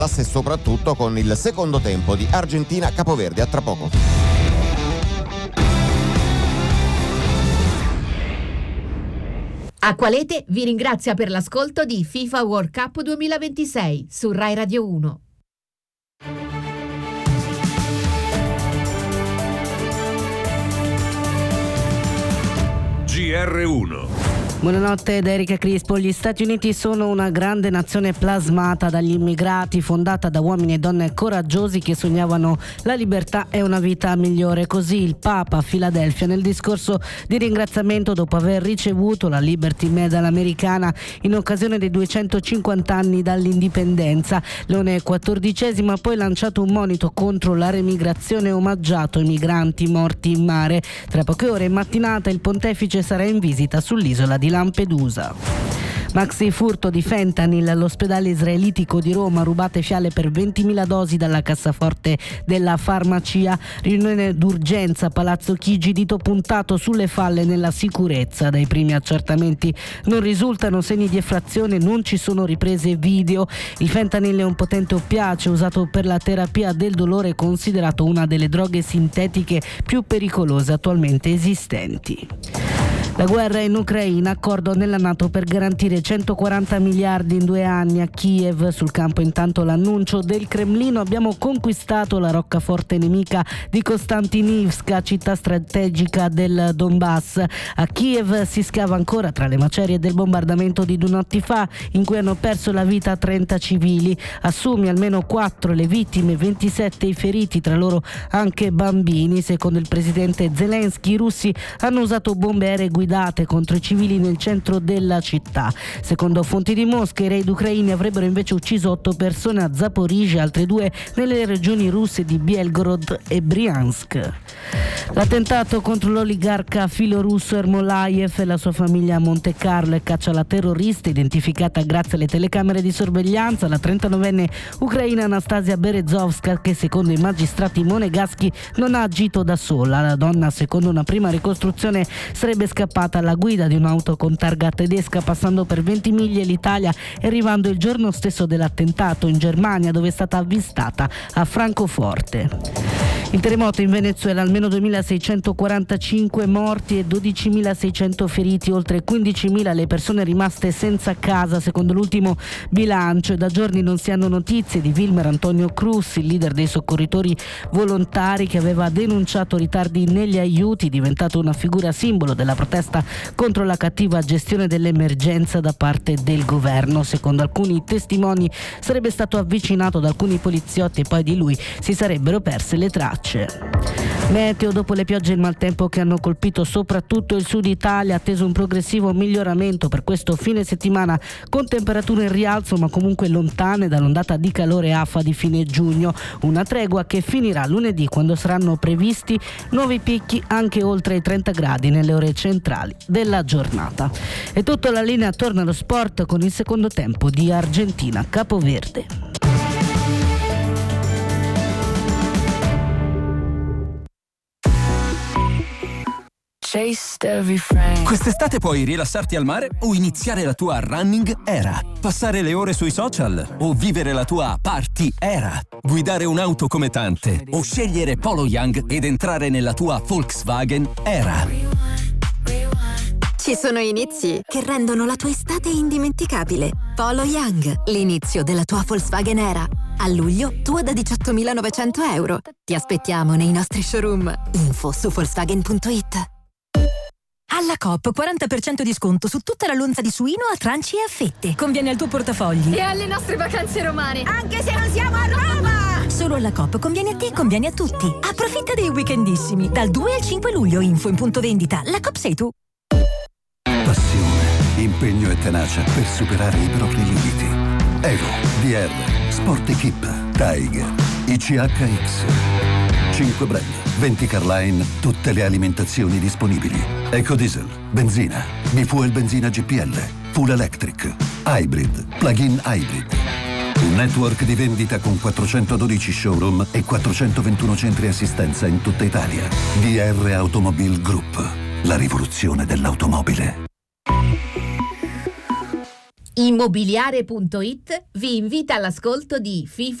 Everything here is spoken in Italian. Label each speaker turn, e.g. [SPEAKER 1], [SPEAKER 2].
[SPEAKER 1] e soprattutto con il secondo tempo di Argentina-Capoverde. A tra poco.
[SPEAKER 2] Acqualete vi ringrazia per l'ascolto di FIFA World Cup 2026 su Rai Radio 1.
[SPEAKER 3] GR1.
[SPEAKER 4] Buonanotte da Erika Crispo. Gli Stati Uniti sono una grande nazione plasmata dagli immigrati, fondata da uomini e donne coraggiosi che sognavano la libertà e una vita migliore. Così il Papa a Filadelfia nel discorso di ringraziamento dopo aver ricevuto la Liberty Medal americana in occasione dei 250 anni dall'indipendenza. Leone XIV ha poi lanciato un monito contro la remigrazione e omaggiato i migranti morti in mare. Tra poche ore in mattinata il pontefice sarà in visita sull'isola di Lampedusa. Maxi furto di fentanyl all'ospedale israelitico di Roma, rubate fiale per 20.000 dosi dalla cassaforte della farmacia. Riunione d'urgenza a Palazzo Chigi, dito puntato sulle falle nella sicurezza. Dai primi accertamenti non risultano segni di effrazione, non ci sono riprese video. Il fentanyl è un potente oppiaceo usato per la terapia del dolore, considerato una delle droghe sintetiche più pericolose attualmente esistenti. La guerra in Ucraina, accordo nella NATO per garantire 140 miliardi in 2 anni a Kiev. Sul campo intanto l'annuncio del Cremlino: abbiamo conquistato la roccaforte nemica di Kostantinivka, città strategica del Donbass. A Kiev si scava ancora tra le macerie del bombardamento di 2 notti fa, in cui hanno perso la vita 30 civili. A Sumi almeno 4 le vittime, 27 i feriti, tra loro anche bambini. Secondo il presidente Zelensky, i russi hanno usato bombe aeree guidate contro i civili nel centro della città. Secondo fonti di Mosca, i raid ucraini avrebbero invece ucciso 8 persone a Zaporizhzhia e altre 2 nelle regioni russe di Belgorod e Briansk. L'attentato contro l'oligarca filorusso Ermolayev e la sua famiglia a Monte Carlo e caccia alla terrorista, identificata grazie alle telecamere di sorveglianza, la 39enne ucraina Anastasia Berezovska, che secondo i magistrati monegaschi non ha agito da sola. La donna, secondo una prima ricostruzione, sarebbe scappata alla guida di un'auto con targa tedesca, passando per Ventimiglia l'Italia e arrivando il giorno stesso dell'attentato in Germania, dove è stata avvistata a Francoforte. Il terremoto in Venezuela, almeno 2.645 morti e 12.600 feriti, oltre 15.000 le persone rimaste senza casa secondo l'ultimo bilancio. Da giorni non si hanno notizie di Wilmer Antonio Cruz, il leader dei soccorritori volontari, che aveva denunciato ritardi negli aiuti, diventato una figura simbolo della protesta contro la cattiva gestione dell'emergenza da parte del governo. Secondo alcuni testimoni sarebbe stato avvicinato da alcuni poliziotti e poi di lui si sarebbero perse le tracce. Meteo: dopo le piogge e il maltempo che hanno colpito soprattutto il sud Italia, atteso un progressivo miglioramento per questo fine settimana, con temperature in rialzo ma comunque lontane dall'ondata di calore afa di fine giugno. Una tregua che finirà lunedì, quando saranno previsti nuovi picchi anche oltre i 30 gradi nelle ore centrali della giornata. E tutta la linea torna allo sport con il secondo tempo di Argentina-Capoverde.
[SPEAKER 5] Quest'estate puoi rilassarti al mare o iniziare la tua running era, passare le ore sui social o vivere la tua party era, guidare un'auto come tante o scegliere Polo Young ed entrare nella tua Volkswagen era.
[SPEAKER 6] Ci sono inizi che rendono la tua estate indimenticabile. Polo Young, l'inizio della tua Volkswagen era. A luglio, tua da 18.900 euro. Ti aspettiamo nei nostri showroom. Info su Volkswagen.it.
[SPEAKER 7] Alla Coop 40% di sconto su tutta la lonza di suino a tranci e a fette. Conviene al tuo portafogli.
[SPEAKER 8] E alle nostre vacanze romane. Anche se non siamo a Roma!
[SPEAKER 7] Solo alla Coop conviene a te e conviene a tutti. Approfitta dei weekendissimi. Dal 2 al 5 luglio, info in punto vendita. La Coop sei tu.
[SPEAKER 9] Passione, impegno e tenacia per superare i propri limiti. Evo, DR, Sport Equip, Tiger, ICHX. 5 brand, 20 Carline, tutte le alimentazioni disponibili. Ecodiesel, benzina, bifuel benzina GPL, full electric, hybrid, plug-in hybrid. Un network di vendita con 412 showroom e 421 centri assistenza in tutta Italia. DR Automobile Group, la rivoluzione dell'automobile.
[SPEAKER 2] Immobiliare.it vi invita all'ascolto di FIFA